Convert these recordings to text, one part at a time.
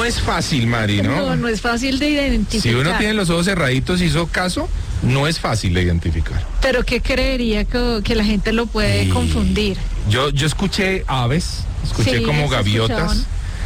es fácil, Mari, ¿no? No, no es fácil de identificar. Si uno tiene los ojos cerraditos y hizo caso, no es fácil de identificar. Pero ¿qué creería que la gente lo puede confundir? Yo escuché aves, escuché Sí, como se gaviotas,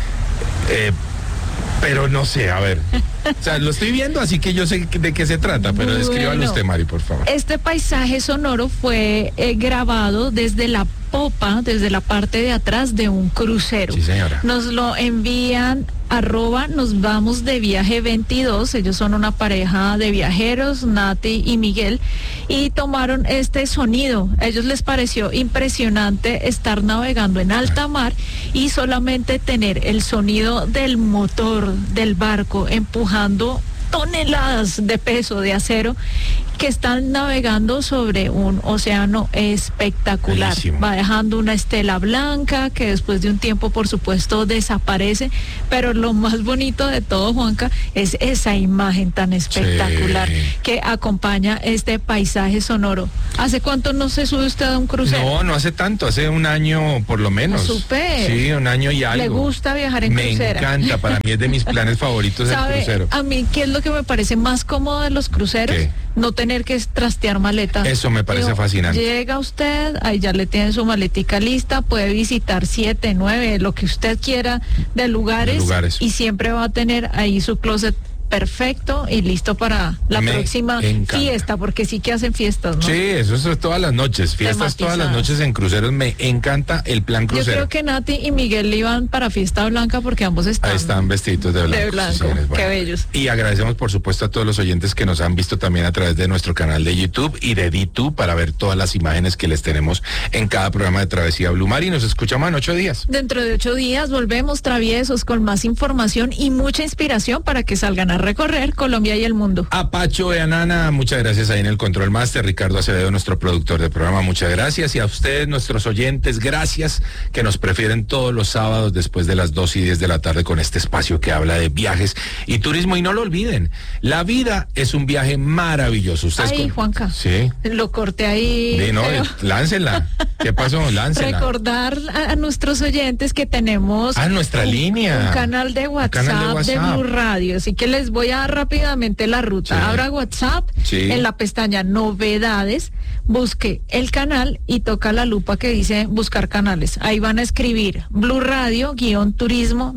pero no sé, a ver. O sea, lo estoy viendo, así que yo sé de qué se trata, pero descríbalo usted, Mari, por favor. Este paisaje sonoro fue grabado desde la popa, desde la parte de atrás de un crucero. Sí, señora. Nos lo envían @nos vamos de viaje 22, ellos son una pareja de viajeros, Nati y Miguel, y tomaron este sonido. A ellos les pareció impresionante estar navegando en alta mar y solamente tener el sonido del motor del barco empujando toneladas de peso de acero que están navegando sobre un océano espectacular. Bellísimo. Va dejando una estela blanca que después de un tiempo, por supuesto, desaparece, pero lo más bonito de todo, Juanca, es esa imagen tan espectacular que acompaña este paisaje sonoro. ¿Hace cuánto no se sube usted a un crucero? No hace tanto, hace un año por lo menos. Súper. Sí, un año y algo. ¿Le gusta viajar en crucera? Me encanta, para mí es de mis planes favoritos el crucero. A mí, ¿qué es lo que me parece más cómodo de los cruceros? ¿Qué? No tener que trastear maletas. Eso me parece fascinante. Llega usted, ahí ya le tienen su maletica lista, puede visitar 7, 9, lo que usted quiera de lugares. Y siempre va a tener ahí su closet perfecto y listo para la próxima fiesta, porque sí que hacen fiestas, ¿no? Sí, eso es todas las noches, fiestas todas las noches en cruceros. Me encanta el plan crucero. Yo creo que Nati y Miguel iban para fiesta blanca porque ambos están vestidos de blanco. De blanco, sí, bueno. Qué bellos. Y agradecemos por supuesto a todos los oyentes que nos han visto también a través de nuestro canal de YouTube y de DTube para ver todas las imágenes que les tenemos en cada programa de Travesía Blue. Mari, nos escuchamos en 8 días. Dentro de 8 días volvemos traviesos con más información y mucha inspiración para que salgan a recorrer Colombia y el mundo. A Pacho y a Nana, muchas gracias ahí en el Control Master. Ricardo Acevedo, nuestro productor de programa, muchas gracias. Y a ustedes, nuestros oyentes, gracias que nos prefieren todos los sábados después de las 2:10 de la tarde con este espacio que habla de viajes y turismo. Y no lo olviden, la vida es un viaje maravilloso. Juanca. Sí. Lo corté ahí. Sí, no, pero... láncela. ¿Qué pasó? Láncela. Recordar a nuestros oyentes que tenemos nuestra línea. Un canal de WhatsApp de Blue Radio. Así que les voy a dar rápidamente la ruta. Sí. Abra WhatsApp, en la pestaña Novedades, busque el canal y toca la lupa que dice buscar canales. Ahí van a escribir Blue Radio, _turismo,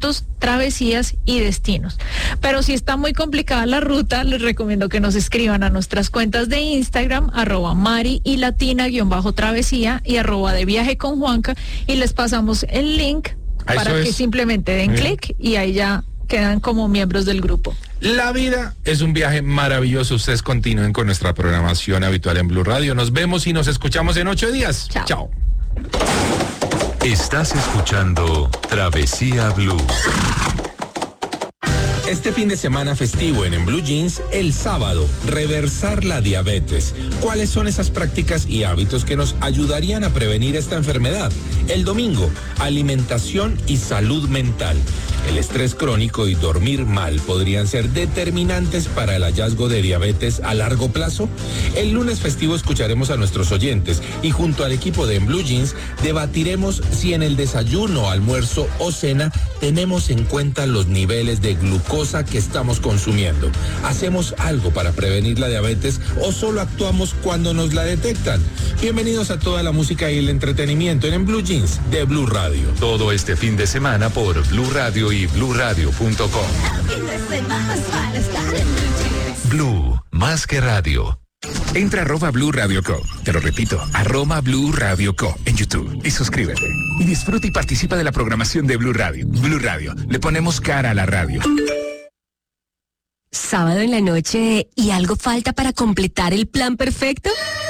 travesías y destinos. Pero si está muy complicada la ruta, les recomiendo que nos escriban a nuestras cuentas de Instagram, @Mari y Latina _travesía y @de viaje con Juanca, y les pasamos el link para que simplemente den clic y ahí ya quedan como miembros del grupo. La vida es un viaje maravilloso. Ustedes continúen con nuestra programación habitual en Blue Radio. Nos vemos y nos escuchamos en 8 días. Chao. Estás escuchando Travesía Blue. Este fin de semana festivo en Blue Jeans, el sábado, reversar la diabetes. ¿Cuáles son esas prácticas y hábitos que nos ayudarían a prevenir esta enfermedad? El domingo, alimentación y salud mental. El estrés crónico y dormir mal podrían ser determinantes para el hallazgo de diabetes a largo plazo. El lunes festivo escucharemos a nuestros oyentes y junto al equipo de Blue Jeans debatiremos si en el desayuno, almuerzo o cena tenemos en cuenta los niveles de glucosa que estamos consumiendo. ¿Hacemos algo para prevenir la diabetes o solo actuamos cuando nos la detectan? Bienvenidos a toda la música y el entretenimiento en Blue Jeans de Blue Radio. Todo este fin de semana por Blue Radio y BlueRadio.com. Blue, más que radio. Entra a @Blue Radio Co. Te lo repito, @Blue Radio Co. en YouTube y suscríbete. Y disfruta y participa de la programación de Blue Radio. Blue Radio, le ponemos cara a la radio. Sábado en la noche y algo falta para completar el plan perfecto.